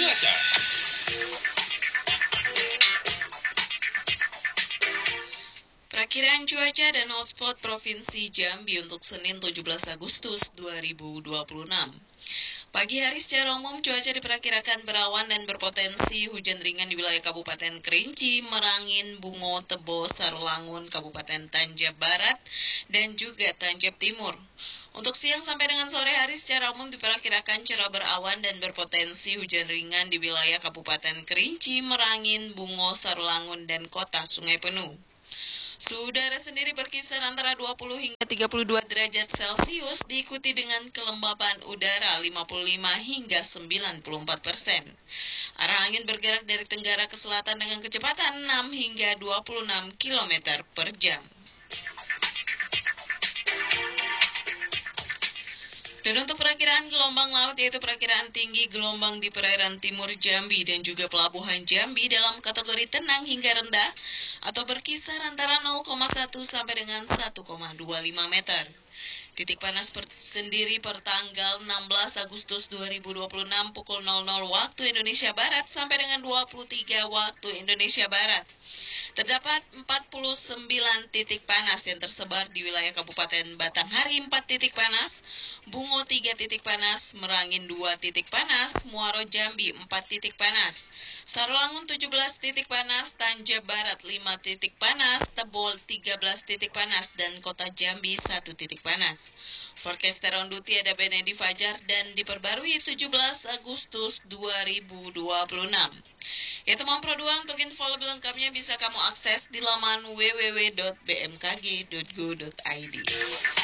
cuaca. Perakiraan cuaca dan hotspot Provinsi Jambi untuk Senin 17 Agustus 2026. Pagi hari secara umum cuaca diperkirakan berawan dan berpotensi hujan ringan di wilayah Kabupaten Kerinci, Merangin, Bungo, Tebo, Sarolangun, Kabupaten Tanjab Barat, dan juga Tanjab Timur. Untuk siang sampai dengan sore hari secara umum diperkirakan cerah berawan dan berpotensi hujan ringan di wilayah Kabupaten Kerinci, Merangin, Bungo, Sarolangun, dan Kota Sungai Penuh. Suhu udara sendiri berkisar antara 20 hingga 32 derajat Celcius, diikuti dengan kelembapan udara 55 hingga 94%. Arah angin bergerak dari tenggara ke selatan dengan kecepatan 6 hingga 26 km per jam. Dan untuk perakiraan gelombang laut, yaitu perakiraan tinggi gelombang di perairan timur Jambi dan juga pelabuhan Jambi dalam kategori tenang hingga rendah atau berkisar antara 0,1 sampai dengan 1,25 meter. Titik panas sendiri per tanggal 16 Agustus 2026 pukul 00 waktu Indonesia Barat sampai dengan 23 waktu Indonesia Barat. Terdapat 49 titik panas yang tersebar di wilayah Kabupaten Batanghari 4 titik panas, Bungo 3 titik panas, Merangin 2 titik panas, Muaro Jambi 4 titik panas, Sarolangun 17 titik panas, Tanjab Barat 5 titik panas, Tebol 13 titik panas, dan Kota Jambi 1 titik panas. Forecaster on duty ada Benedi Fajar dan diperbarui 17 Agustus 2026. Ya teman Pro 2, untuk info lebih lengkapnya bisa kamu akses di laman www.bmkg.go.id.